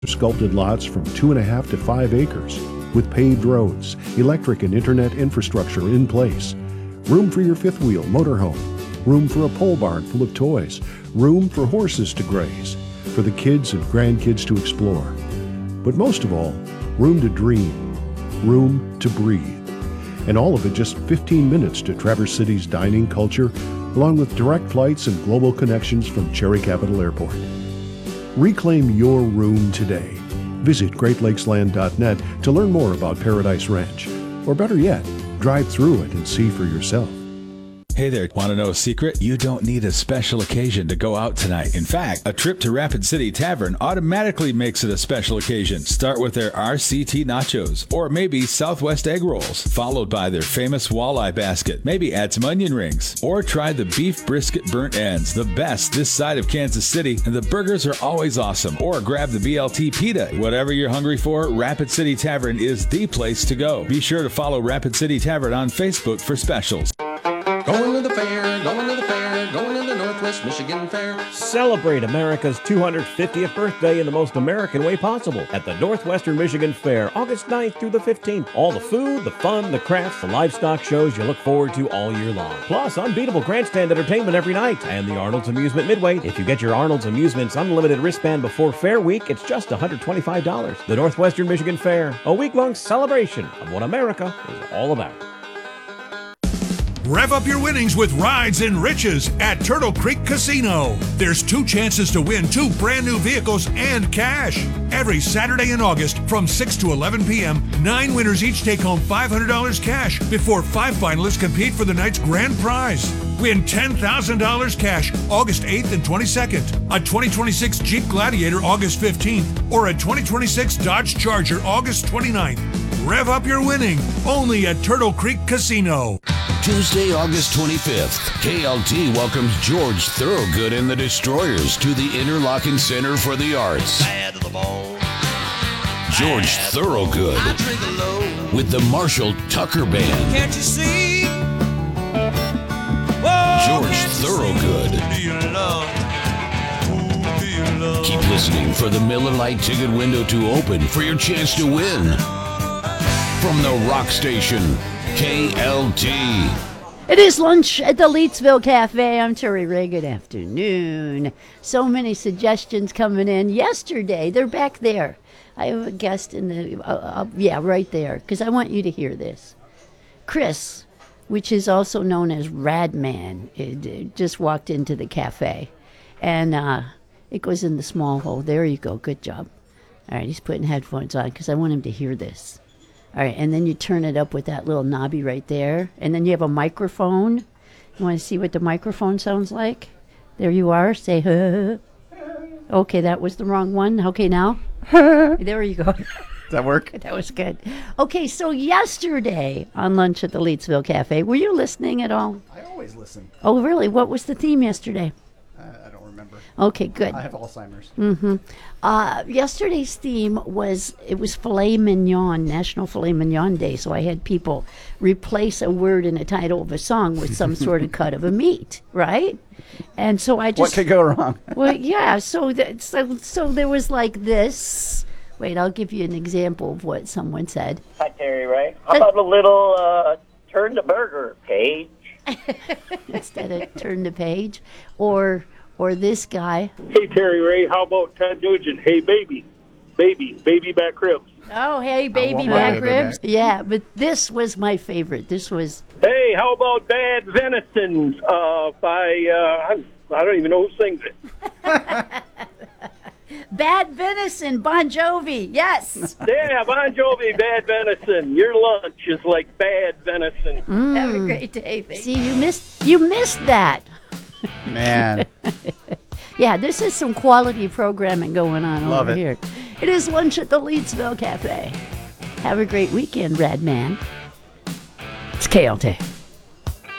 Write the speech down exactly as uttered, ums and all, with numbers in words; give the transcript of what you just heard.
Sculpted lots from two and a half to five acres with paved roads, electric and internet infrastructure in place. Room for your fifth wheel motorhome. Room for a pole barn full of toys. Room for horses to graze. For the kids and grandkids to explore. But most of all, room to dream. Room to breathe. And all of it just fifteen minutes to Traverse City's dining culture, along with direct flights and global connections from Cherry Capital Airport. Reclaim your room today. Visit great lakes land dot net to learn more about Paradise Ranch. Or better yet, drive through it and see for yourself. Hey there, want to know a secret? You don't need a special occasion to go out tonight. In fact, a trip to Rapid City Tavern automatically makes it a special occasion. Start with their R C T nachos, or maybe Southwest egg rolls, followed by their famous walleye basket. Maybe add some onion rings, or try the beef brisket burnt ends, the best this side of Kansas City, and the burgers are always awesome. Or grab the B L T pita. Whatever you're hungry for, Rapid City Tavern is the place to go. Be sure to follow Rapid City Tavern on Facebook for specials. Going to the fair, going to the fair, going to the Northwest Michigan Fair. Celebrate America's two hundred fiftieth birthday in the most American way possible at the Northwestern Michigan Fair, August ninth through the fifteenth. All the food, the fun, the crafts, the livestock shows you look forward to all year long. Plus, unbeatable grandstand entertainment every night and the Arnold's Amusement Midway. If you get your Arnold's Amusements unlimited wristband before Fair Week, it's just one hundred twenty-five dollars. The Northwestern Michigan Fair, a week-long celebration of what America is all about. Rev up your winnings with Rides and Riches at Turtle Creek Casino. There's two chances to win two brand new vehicles and cash. Every Saturday in August from six to eleven p.m., nine winners each take home five hundred dollars cash before five finalists compete for the night's grand prize. Win ten thousand dollars cash August eighth and twenty-second, a twenty twenty-six Jeep Gladiator August fifteenth, or a twenty twenty-six Dodge Charger August twenty-ninth. Rev up your winning only at Turtle Creek Casino. Tuesday, August twenty-fifth, K L T welcomes George Thorogood and the Destroyers to the Interlochen Center for the Arts. Bad to the bone. George Thorogood I drink alone. with the Marshall Tucker Band. Can't you see? George Thorogood. Do you love? Ooh, do you love? Keep listening for the Miller Lite ticket window to open for your chance to win. From the rock station, K L T. It is lunch at the Leetsville Cafe. I'm Terry Ray. Good afternoon. So many suggestions coming in. Yesterday, they're back there. I have a guest in the, uh, uh, yeah, right there, because I want you to hear this. Chris, which is also known as Radman, it, it just walked into the cafe. And uh, it goes in the small hole. There you go. Good job. All right, he's putting headphones on because I want him to hear this. All right, and then you turn it up with that little knobby right there. And then you have a microphone. You want to see what the microphone sounds like? There you are. Say, huh. Okay, that was the wrong one. Okay, now? There you go. Does that work? That was good. Okay, so yesterday on Lunch at the Leetsville Cafe, were you listening at all? I always listen. Oh, really? What was the theme yesterday? Uh, I don't remember. Okay, good. I have Alzheimer's. Mm-hmm. Uh, yesterday's theme was, it was filet mignon, National Filet Mignon Day, so I had people replace a word in the title of a song with some sort of cut of a meat, right? And so I just... What could go wrong? Well, yeah, so, that, so, so there was like this... Wait, I'll give you an example of what someone said. Hi, Terry Ray. How about a little uh, turn the burger page? Instead of turn the page. Or or this guy. Hey, Terry Ray, how about Ted Nugent? Hey, baby, baby, baby back ribs. Oh, hey, baby back ribs. Yeah, but this was my favorite. This was... Hey, how about Bad Venison uh, by, uh, I don't even know who sings it. Bad Venison, Bon Jovi, yes. Yeah, Bon Jovi, Bad Venison. Your lunch is like bad venison. Mm. Have a great day. See, you missed, you missed that. Man. Yeah, this is some quality programming going on Love over it. here. It is Lunch at the Leetsville Cafe. Have a great weekend, Radman. It's K L T.